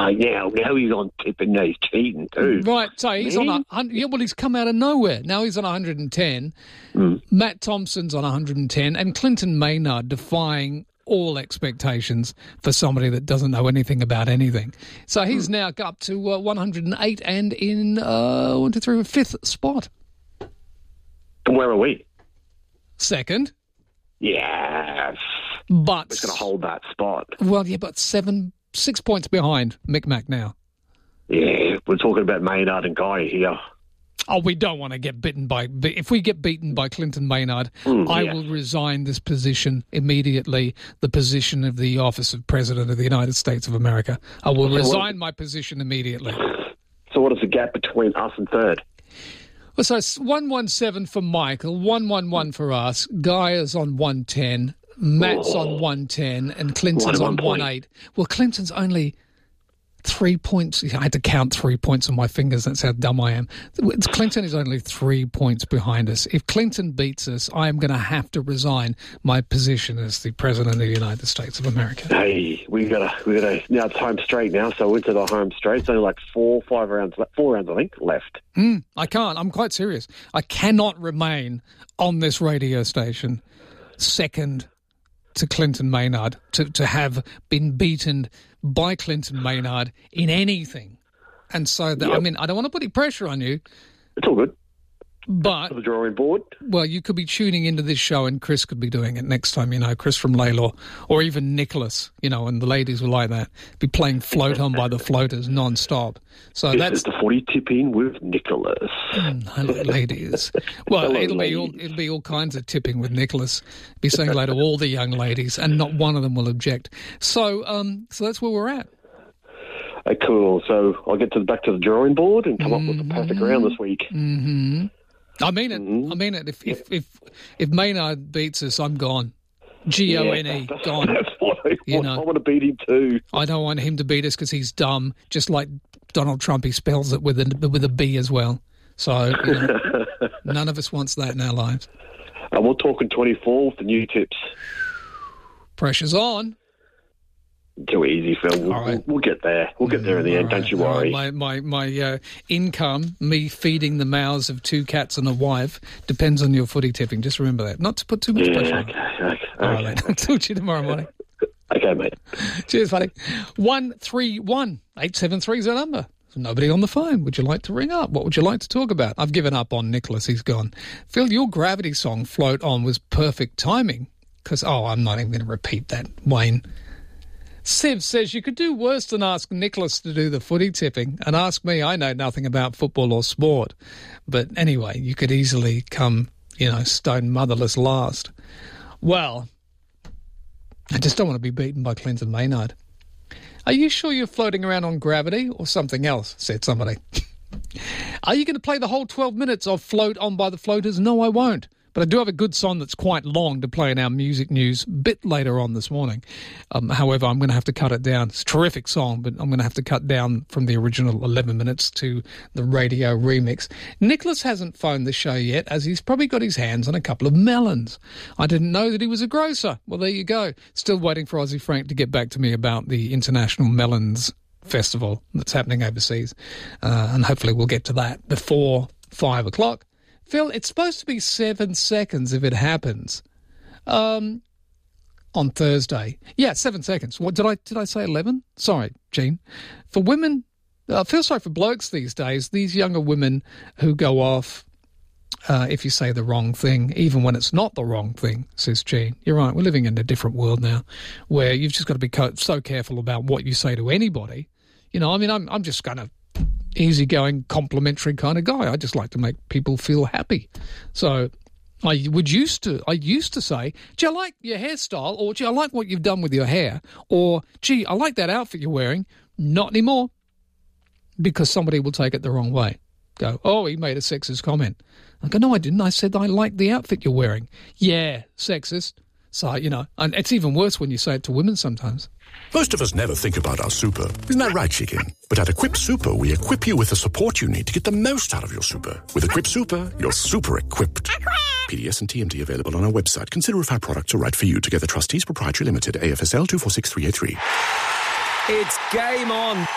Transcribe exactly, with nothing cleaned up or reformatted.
Uh, yeah, now he's on tipping. He's cheating too. Right, so he's Man. on a hundred. Yeah, well, he's come out of nowhere. Now he's on one hundred ten. Mm. Matt Thompson's on one hundred ten, and Clinton Maynard defying all expectations for somebody that doesn't know anything about anything. So he's mm. now up to uh, one hundred eight and in uh, one, two, three, fifth spot. And where are we? Second. Yes. But it's going to hold that spot. Well, yeah, but seven, six points behind Micmac now. Yeah, we're talking about Maynard and Guy here. Oh, we don't want to get bitten by... If we get beaten by Clinton Maynard, mm, I yeah. will resign this position immediately, the position of the office of President of the United States of America. I will so resign what, my position immediately. So what is the gap between us and third? Well, so it's one one seven for Michael, one one one for us, Guy is on one ten, Matt's oh. on one ten, and Clinton's on one eight. Well, Clinton's only... Three points. I had to count three points on my fingers. That's how dumb I am. Clinton is only three points behind us. If Clinton beats us, I am going to have to resign my position as the President of the United States of America. Hey, we got to, we got to, now it's home straight now, so into the home straight. It's only like four, five rounds, four rounds, I think, left. Mm, I can't. I'm quite serious. I cannot remain on this radio station second to Clinton Maynard, to, to have been beaten by Clinton Maynard in anything. And so, that, yep. I mean, I don't want to put any pressure on you. It's all good. But... the drawing board. Well, you could be tuning into this show and Chris could be doing it next time, you know, Chris from Laylaw, or even Nicholas, you know, and the ladies were like that, be playing Float On by the Floaters non-stop. So this that's is the footy tipping with Nicholas. Mm, hello, ladies. Well, hello, it'll ladies. be all it'll be all kinds of tipping with Nicholas. Be saying hello to all the young ladies, and not one of them will object. So, um, so that's where we're at. Uh, cool. So I'll get to the, back to the drawing board and come mm-hmm. up with the perfect round this week. Mm-hmm. I mean it. Mm-hmm. I mean it. If if if if Maynard beats us, I'm gone. G O N E, yeah, gone. That's what I, you want. know, I want to beat him too. I don't want him to beat us because he's dumb, just like Donald Trump. He spells it with a, with a B as well. So you know, none of us wants that in our lives. And we're talking twenty-four with the new tips. Pressure's on. Too easy, Phil. We'll, All right. we'll, we'll get there. We'll get there in the end, right. don't you worry. Right. My my, my uh, income, me feeding the mouths of two cats and a wife, depends on your footy tipping. Just remember that. Not to put too much yeah, pressure okay, on. Okay, All okay. right, I'll talk to you tomorrow morning. Okay, mate. Cheers, buddy. one three one eight seven three is our number. There's nobody on the phone. Would you like to ring up? What would you like to talk about? I've given up on Nicholas. He's gone. Phil, your Gravity song, Float On, was perfect timing. Because, oh, I'm not even going to repeat that, Wayne. Siv says you could do worse than ask Nicholas to do the footy tipping and ask me. I know nothing about football or sport. But anyway, you could easily come, you know, stone motherless last. Well, I just don't want to be beaten by Clinton Maynard. Are you sure you're floating around on gravity or something else, said somebody. Are you going to play the whole twelve minutes of Float On by the Floaters? No, I won't. But I do have a good song that's quite long to play in our music news a bit later on this morning. Um, however, I'm going to have to cut it down. It's a terrific song, but I'm going to have to cut down from the original eleven minutes to the radio remix. Nicholas hasn't phoned the show yet, as he's probably got his hands on a couple of melons. I didn't know that he was a grocer. Well, there you go. Still waiting for Aussie Frank to get back to me about the International Melons Festival that's happening overseas. Uh, and hopefully we'll get to that before five o'clock. Phil, it's supposed to be seven seconds if it happens um, on Thursday. Yeah, seven seconds. What did I did I say eleven? Sorry, Gene. For women, I feel sorry for blokes these days, these younger women who go off uh, if you say the wrong thing, even when it's not the wrong thing, says Gene. You're right, we're living in a different world now where you've just got to be so careful about what you say to anybody. You know, I mean, I'm I'm just going to easygoing, complimentary kind of guy. I just like to make people feel happy. So I would used to, I used to say, gee, I like your hairstyle, or gee, I like what you've done with your hair, or gee, I like that outfit you're wearing. Not anymore, because somebody will take it the wrong way. Go, oh, he made a sexist comment. I go, no, I didn't. I said I like the outfit you're wearing. Yeah, sexist. So, you know, and it's even worse when you say it to women sometimes. Most of us never think about our super. Isn't that right, Chicken? But at Equip Super, we equip you with the support you need to get the most out of your super. With Equip Super, you're super equipped. P D S and T M D available on our website. Consider if our products are right for you. Together Trustees Proprietary Limited, A F S L two four six three eight three. It's game on.